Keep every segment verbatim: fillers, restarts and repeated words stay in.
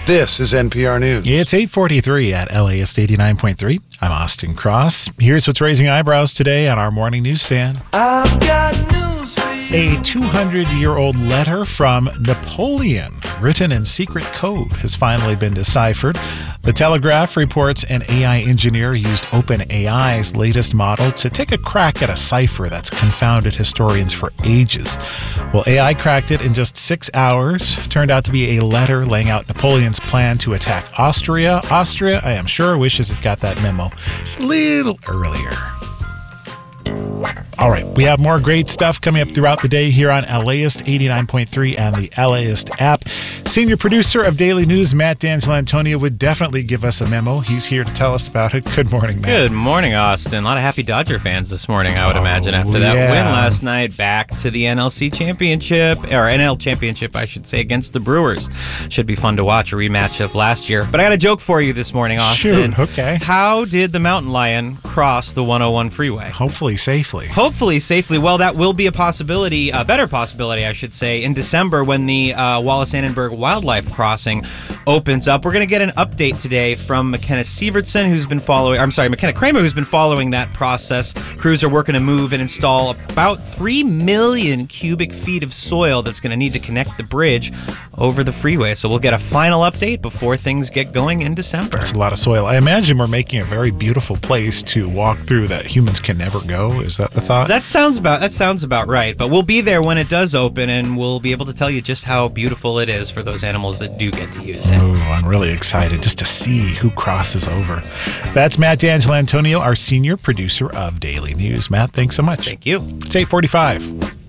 This is N P R News. It's eight forty-three at L A S eighty-nine point three. I'm Austin Cross. Here's what's raising eyebrows today on our morning newsstand. I've got news for you. A two hundred year old letter from Napoleon, written in secret code, has finally been deciphered. The Telegraph reports an A I engineer used OpenAI's latest model to take a crack at a cipher that's confounded historians for ages. Well, A I cracked it in just six hours. Turned out to be a letter laying out Napoleon's plan to attack Austria. Austria, I am sure, wishes it got that memo just a little earlier. All right, we have more great stuff coming up throughout the day here on LAist eighty-nine point three and the LAist app. Senior producer of Daily News, Matt D'Angelantonio, would definitely give us a memo. He's here to tell us about it. Good morning, Matt. Good morning, Austin. A lot of happy Dodger fans this morning, I would Oh, imagine, after that yeah. win last night. Back to the N L C championship, or N L championship, I should say, against the Brewers. Should be fun to watch, a rematch of last year. But I got a joke for you this morning, Austin. Shoot, okay. How did the mountain lion cross the one oh one freeway? Hopefully safely. Hopefully safely. Well, that will be a possibility, a better possibility, I should say, in December when the uh, Wallace-Annenberg Wildlife Crossing opens up. We're going to get an update today from McKenna Sievertson, who's been following, I'm sorry, McKenna Kramer, who's been following that process. Crews are working to move and install about three million cubic feet of soil that's going to need to connect the bridge over the freeway. So we'll get a final update before things get going in December. That's a lot of soil. I imagine we're making a very beautiful place to walk through that humans can never go. Is that the thought? That sounds about that sounds about right. But we'll be there when it does open, and we'll be able to tell you just how beautiful it is for those animals that do get to use it. Oh, I'm really excited just to see who crosses over. That's Matt D'Angelantonio, our senior producer of Daily News. Matt, thanks so much. Thank you. It's eight forty-five.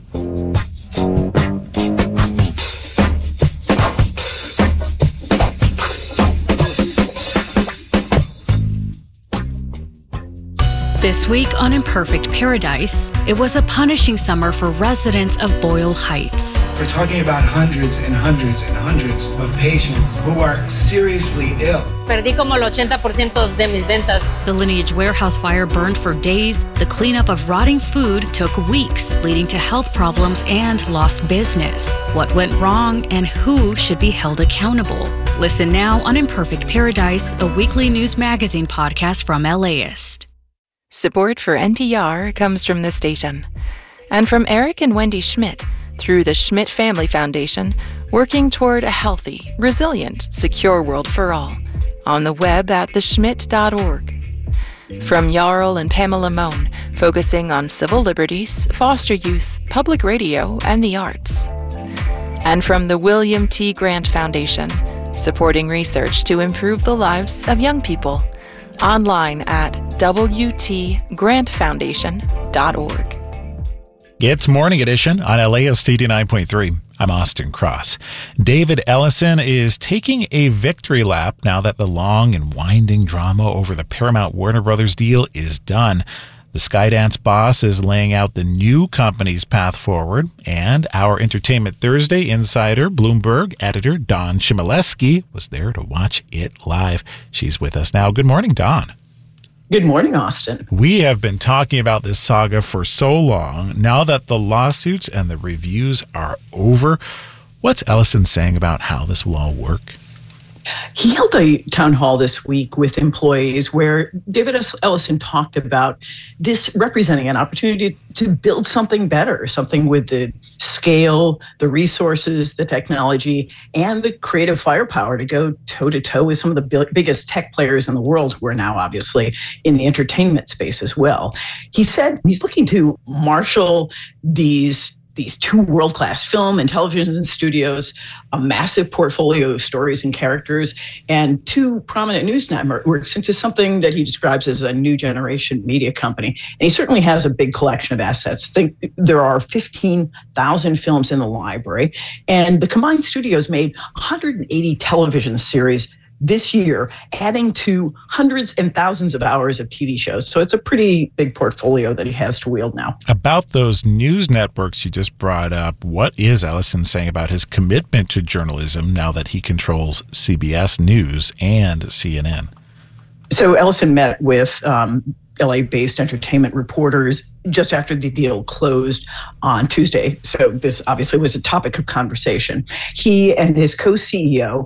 This week on Imperfect Paradise, it was a punishing summer for residents of Boyle Heights. We're talking about hundreds and hundreds and hundreds of patients who are seriously ill. Perdí como el ochenta por ciento de mis ventas. The Lineage warehouse fire burned for days. The cleanup of rotting food took weeks, leading to health problems and lost business. What went wrong and who should be held accountable? Listen now on Imperfect Paradise, a weekly news magazine podcast from LAist. Support for N P R comes from this station and from Eric and Wendy Schmidt through the Schmidt Family Foundation, working toward a healthy, resilient, secure world for all on the web at the schmidt dot org. From Jarl and Pamela Mohn, focusing on civil liberties, foster youth, public radio, and the arts. And from the William T. Grant Foundation, supporting research to improve the lives of young people. Online at w t grant foundation dot org. It's Morning Edition on LAist eighty-nine point three. I'm Austin Cross. David Ellison is taking a victory lap now that the long and winding drama over the Paramount Warner Brothers deal is done. The Skydance boss is laying out the new company's path forward, and our Entertainment Thursday insider, Bloomberg editor Dawn Chmielewski, was there to watch it live. She's with us now. Good morning, Dawn. Good morning, Austin. We have been talking about this saga for so long. Now that the lawsuits and the reviews are over, what's Ellison saying about how this will all work? He held a town hall this week with employees where David S. Ellison talked about this representing an opportunity to build something better, something with the scale, the resources, the technology, and the creative firepower to go toe-to-toe with some of the biggest tech players in the world who are now obviously in the entertainment space as well. He said he's looking to marshal these these two world-class film and television studios, a massive portfolio of stories and characters, and two prominent news networks into something that he describes as a new generation media company. And he certainly has a big collection of assets. Think there are fifteen thousand films in the library, and the combined studios made one hundred eighty television series this year, adding to hundreds and thousands of hours of T V shows. So it's a pretty big portfolio that he has to wield now. About those news networks you just brought up, what is Ellison saying about his commitment to journalism now that he controls C B S News and C N N? So Ellison met with um, L A-based entertainment reporters just after the deal closed on Tuesday. So this obviously was a topic of conversation. He and his co-C E O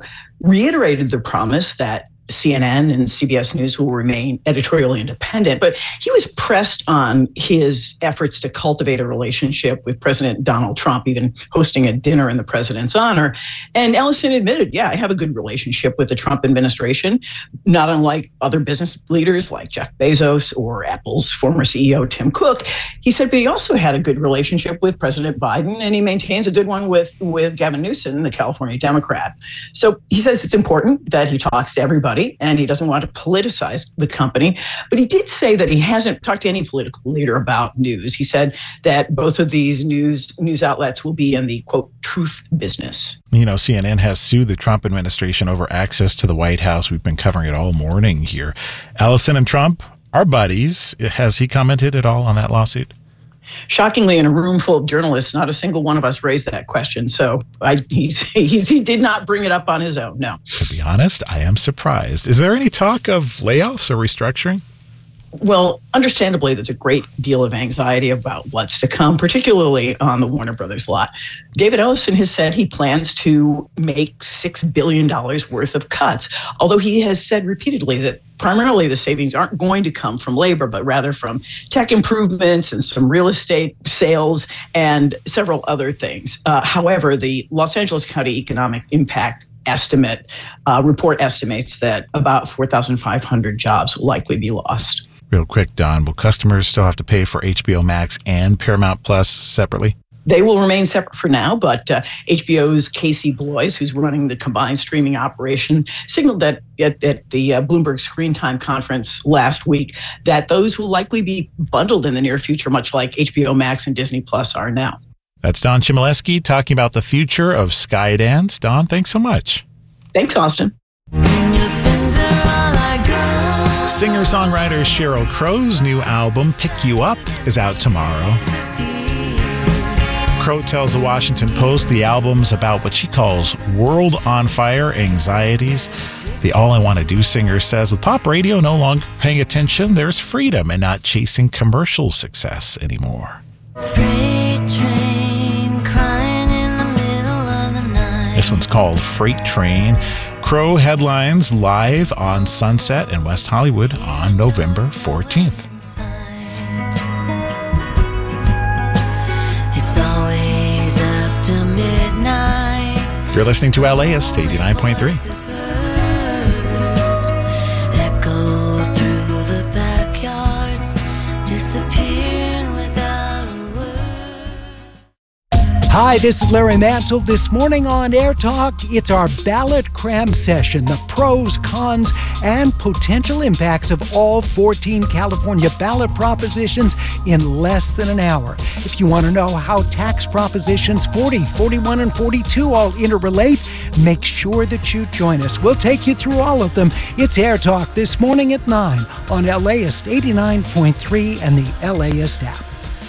reiterated the promise that C N N and C B S News will remain editorially independent. But he was pressed on his efforts to cultivate a relationship with President Donald Trump, even hosting a dinner in the president's honor. And Ellison admitted, yeah, I have a good relationship with the Trump administration, not unlike other business leaders like Jeff Bezos or Apple's former C E O, Tim Cook. He said, but he also had a good relationship with President Biden, and he maintains a good one with, with Gavin Newsom, the California Democrat. So he says it's important that he talks to everybody, and he doesn't want to politicize the company. But he did say that he hasn't talked to any political leader about news. He said that both of these news news outlets will be in the, quote, truth business. You know, C N N has sued the Trump administration over access to the White House. We've been covering it all morning here. Ellison and Trump are buddies. Has he commented at all on that lawsuit? Shockingly, in a room full of journalists, not a single one of us raised that question. So I, he's, he's, he did not bring it up on his own, no. To be honest, I am surprised. Is there any talk of layoffs or restructuring? Well, understandably, there's a great deal of anxiety about what's to come, particularly on the Warner Brothers lot. David Ellison has said he plans to make six billion dollars worth of cuts, although he has said repeatedly that primarily the savings aren't going to come from labor, but rather from tech improvements and some real estate sales and several other things. Uh, however, the Los Angeles County Economic Impact estimate uh, report estimates that about four thousand five hundred jobs will likely be lost. Real quick, Don, will customers still have to pay for H B O Max and Paramount Plus separately? They will remain separate for now, but uh, H B O's Casey Bloys, who's running the combined streaming operation, signaled that at, at the uh, Bloomberg Screen Time conference last week that those will likely be bundled in the near future, much like H B O Max and Disney Plus are now. That's Don Chmielewski talking about the future of Skydance. Don, thanks so much. Thanks, Austin. Singer-songwriter Sheryl Crow's new album, Pick You Up, is out tomorrow. Crow tells the Washington Post the album's about what she calls world on fire anxieties. The All I Want to Do singer says with pop radio no longer paying attention, there's freedom and not chasing commercial success anymore. Freight train crying in the middle of the night. This one's called Freight Train. Crow headlines live on Sunset in West Hollywood on November fourteenth. It's always after midnight. You're listening to LAist eighty-nine point three. Echo through the backyards, disappearing without a word. Hi, this is Larry Mansell. This morning on Air Talk, it's our ballot cram session, the pros, cons, and potential impacts of all fourteen California ballot propositions in less than an hour. If you want to know how tax propositions forty, forty-one, and forty-two all interrelate, make sure that you join us. We'll take you through all of them. It's Air Talk this morning at nine on LAist eighty-nine point three and the LAist app.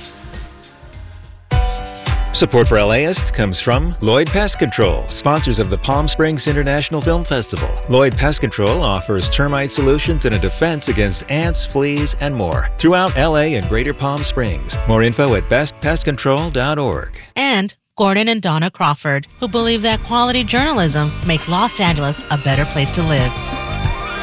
Support for LAist comes from Lloyd Pest Control, sponsors of the Palm Springs International Film Festival. Lloyd Pest Control offers termite solutions and a defense against ants, fleas, and more throughout L A and Greater Palm Springs. More info at best pest control dot org. And Gordon and Donna Crawford, who believe that quality journalism makes Los Angeles a better place to live.